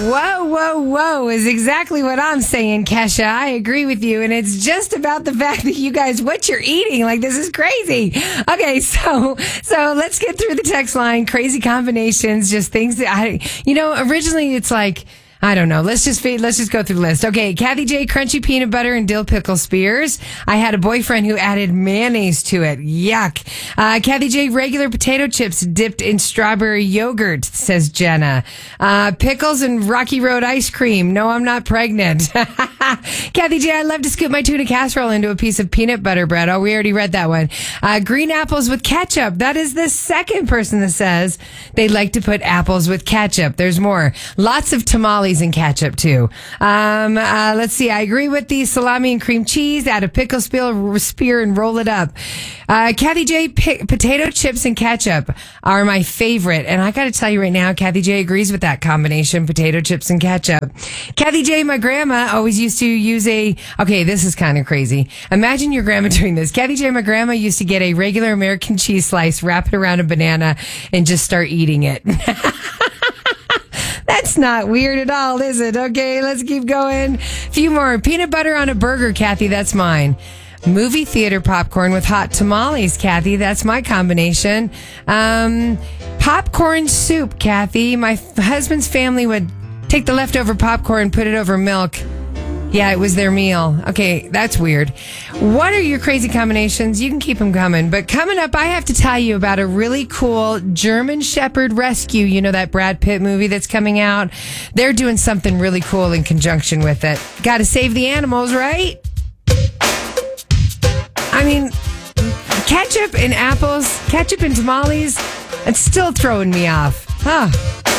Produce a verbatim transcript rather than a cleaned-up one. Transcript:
Whoa, whoa, whoa is exactly what I'm saying, Kesha. I agree with you. And it's just about the fact that you guys, what you're eating. Like, this is crazy. Okay, so so let's get through the text line. Crazy combinations, just things that I, you know, originally it's like, I don't know. Let's just let's just go through the list. Okay, Kathy J, crunchy peanut butter and dill pickle spears. I had a boyfriend who added mayonnaise to it. Yuck. Uh, Kathy J, regular potato chips dipped in strawberry yogurt, says Jenna. Uh, pickles and Rocky Road ice cream. No, I'm not pregnant. Kathy J, I love to scoop my tuna casserole into a piece of peanut butter bread. Oh, we already read that one. Uh, green apples with ketchup. That is the second person that says they like to put apples with ketchup. There's more. Lots of tamales and ketchup too. Um, uh, let's see. I agree with the salami and cream cheese. Add a pickle spear, spear and roll it up. Uh, Kathy J, p- potato chips and ketchup are my favorite. And I got to tell you right now, Kathy J agrees with that combination, potato chips and ketchup. Kathy J, my grandma always used to use a, okay, this is kind of crazy. Imagine your grandma doing this. Kathy J, my grandma used to get a regular American cheese slice, wrap it around a banana, and just start eating it. That's not weird at all, is it? Okay, let's keep going. A few more. Peanut butter on a burger, Kathy. That's mine. Movie theater popcorn with hot tamales, Kathy. That's my combination. Um, popcorn soup, Kathy. My f- husband's family would take the leftover popcorn, put it over milk. Yeah, it was their meal. Okay, that's weird. What are your crazy combinations? You can keep them coming. But coming up, I have to tell you about a really cool German Shepherd rescue. You know that Brad Pitt movie that's coming out? They're doing something really cool in conjunction with it. Got to save the animals, right? I mean, ketchup and apples, ketchup and tamales, it's still throwing me off. Huh.